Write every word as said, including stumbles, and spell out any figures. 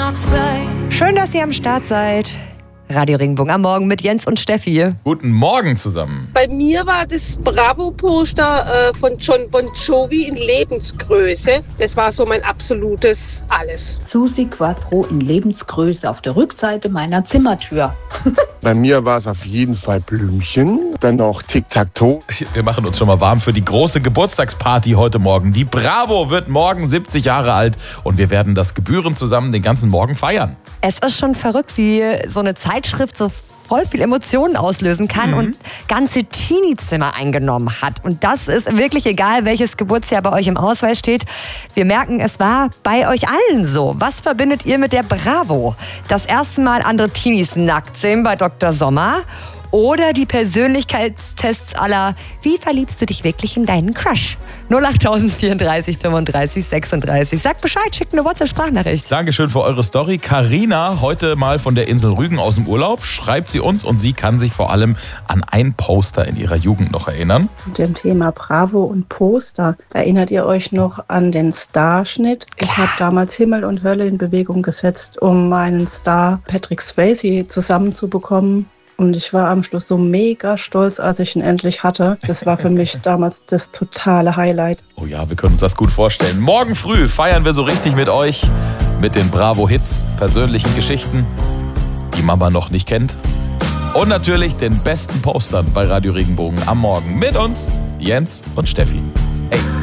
Schön, dass ihr am Start seid. Radio Regenbogen am Morgen mit Jens und Steffi. Guten Morgen zusammen. Bei mir war das Bravo-Poster äh, von John Bon Jovi in Lebensgröße. Das war so mein absolutes Alles. Susi Quattro in Lebensgröße auf der Rückseite meiner Zimmertür. Bei mir war es auf jeden Fall Blümchen, dann auch Tic-Tac-Toe. Wir machen uns schon mal warm für die große Geburtstagsparty heute Morgen. Die Bravo wird morgen siebzig Jahre alt und wir werden das gebührend zusammen den ganzen Morgen feiern. Es ist schon verrückt, wie so eine Zeitschrift so voll viel Emotionen auslösen kann mhm. und ganze Teenie-Zimmer eingenommen hat. Und das ist wirklich egal, welches Geburtsjahr bei euch im Ausweis steht. Wir merken, es war bei euch allen so. Was verbindet ihr mit der Bravo? Das erste Mal andere Teenies nackt sehen bei Doktor Sommer? Oder die Persönlichkeitstests aller, wie verliebst du dich wirklich in deinen Crush? null acht vierunddreißig fünfunddreißig sechsunddreißig. Sagt Bescheid, schickt eine WhatsApp-Sprachnachricht. Dankeschön für eure Story. Carina, heute mal von der Insel Rügen aus dem Urlaub, schreibt sie uns und sie kann sich vor allem an ein Poster in ihrer Jugend noch erinnern. Mit dem Thema Bravo und Poster. Erinnert ihr euch noch an den Starschnitt? Ich habe damals Himmel und Hölle in Bewegung gesetzt, um meinen Star Patrick Swayze zusammenzubekommen. Und ich war am Schluss so mega stolz, als ich ihn endlich hatte. Das war für mich damals das totale Highlight. Oh ja, wir können uns das gut vorstellen. Morgen früh feiern wir so richtig mit euch. Mit den Bravo-Hits, persönlichen Geschichten, die Mama noch nicht kennt. Und natürlich den besten Postern bei Radio Regenbogen am Morgen. Mit uns, Jens und Steffi. Hey.